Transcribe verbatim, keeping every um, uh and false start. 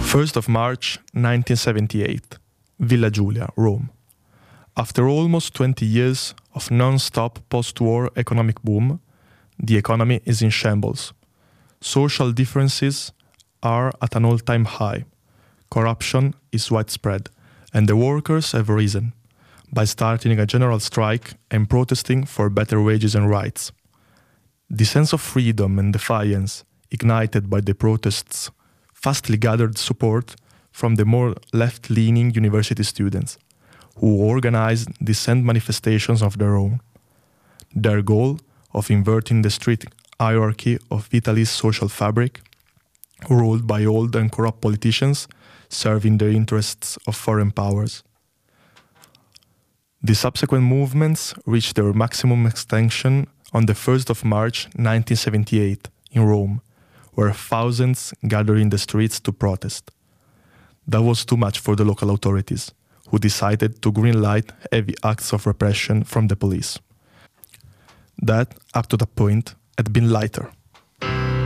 first of March nineteen seventy-eight, Villa Giulia, Rome. After almost twenty years of non-stop post-war economic boom, the economy is in shambles. Social differences are at an all-time high. Corruption is widespread, and the workers have risen by starting a general strike and protesting for better wages and rights. The sense of freedom and defiance ignited by the protests fastly gathered support from the more left-leaning university students, who organized dissent manifestations of their own. Their goal of inverting the strict hierarchy of Italy's social fabric, ruled by old and corrupt politicians serving the interests of foreign powers. The subsequent movements reached their maximum extension on the first of March nineteen seventy-eight in Rome, where thousands gathered in the streets to protest. That was too much for the local authorities, who decided to greenlight heavy acts of repression from the police. That, up to that point, had been lighter.